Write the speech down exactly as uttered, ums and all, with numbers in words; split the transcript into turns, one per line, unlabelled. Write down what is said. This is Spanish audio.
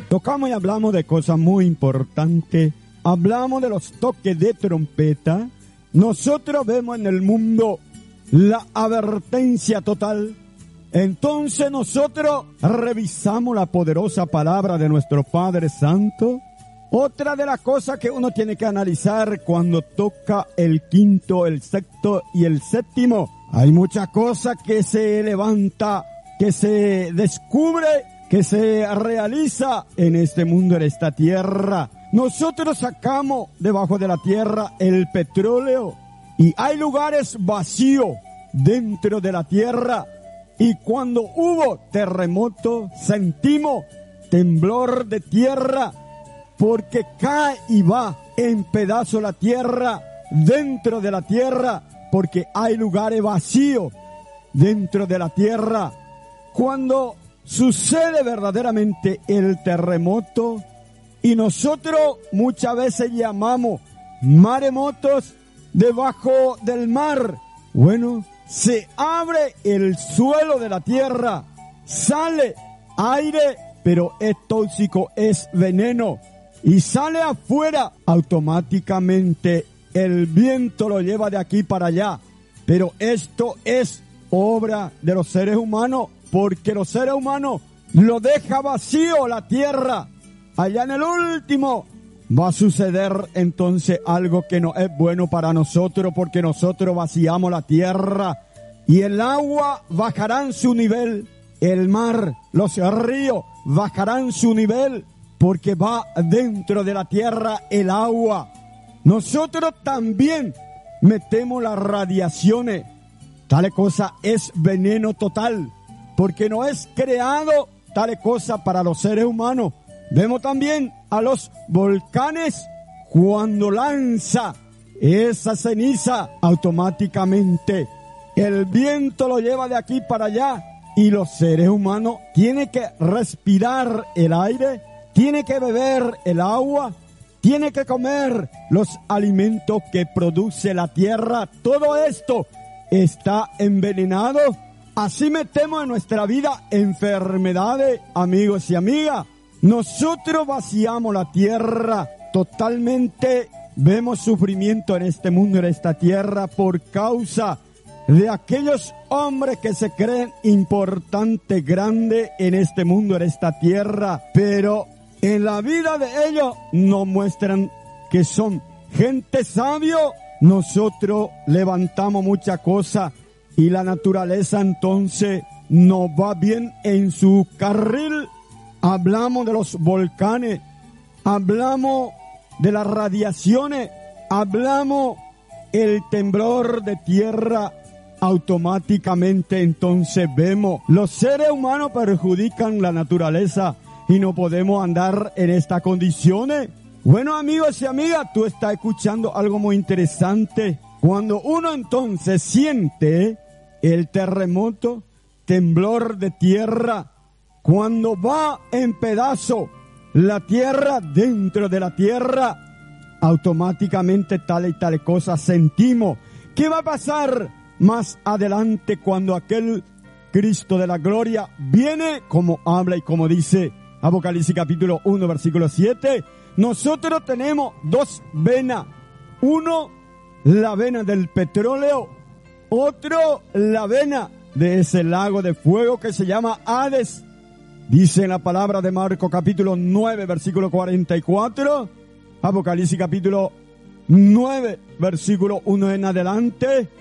tocamos y hablamos de cosas muy importantes. Hablamos de los toques de trompeta. Nosotros vemos en el mundo la advertencia total. Entonces nosotros revisamos la poderosa palabra de nuestro Padre Santo. Otra de las cosas que uno tiene que analizar cuando toca el quinto, el sexto y el séptimo, hay muchas cosas que se levanta, que se descubre, que se realiza en este mundo, en esta tierra. Nosotros sacamos debajo de la tierra el petróleo y hay lugares vacíos dentro de la tierra. Y cuando hubo terremoto, sentimos temblor de tierra, porque cae y va en pedazos la tierra, dentro de la tierra, porque hay lugares vacíos dentro de la tierra. Cuando sucede verdaderamente el terremoto, y nosotros muchas veces llamamos maremotos debajo del mar, bueno, se abre el suelo de la tierra, sale aire, pero es tóxico, es veneno, y sale afuera, automáticamente el viento lo lleva de aquí para allá. Pero esto es obra de los seres humanos, porque los seres humanos lo deja vacío la tierra. Allá en el último va a suceder entonces algo que no es bueno para nosotros, porque nosotros vaciamos la tierra y el agua bajará en su nivel, el mar, los ríos bajarán su nivel, porque va dentro de la tierra el agua. Nosotros también metemos las radiaciones, tal cosa es veneno total, porque no es creado tal cosa para los seres humanos. Vemos también a los volcanes, cuando lanza esa ceniza, automáticamente el viento lo lleva de aquí para allá, y los seres humanos tienen que respirar el aire, tienen que beber el agua, tienen que comer los alimentos que produce la tierra. Todo esto está envenenado. Así metemos en nuestra vida enfermedades, amigos y amigas. Nosotros vaciamos la tierra totalmente, vemos sufrimiento en este mundo, en esta tierra, por causa de aquellos hombres que se creen importantes, grandes en este mundo, en esta tierra, pero en la vida de ellos nos muestran que son gente sabio. Nosotros levantamos muchas cosas y la naturaleza entonces nos va bien en su carril. Hablamos de los volcanes, hablamos de las radiaciones, hablamos el temblor de tierra. Automáticamente entonces vemos los seres humanos perjudican la naturaleza y no podemos andar en estas condiciones. Bueno, amigos y amigas, tú estás escuchando algo muy interesante. Cuando uno entonces siente el terremoto, temblor de tierra, cuando va en pedazo la tierra dentro de la tierra, automáticamente tal y tal cosa sentimos. ¿Qué va a pasar más adelante cuando aquel Cristo de la gloria viene, como habla y como dice Apocalipsis capítulo uno, versículo siete? Nosotros tenemos dos venas. Uno, la vena del petróleo. Otro, la vena de ese lago de fuego que se llama Hades. Dice en la palabra de Marcos capítulo nueve, versículo cuarenta y cuatro. Apocalipsis capítulo nueve, versículo uno en adelante.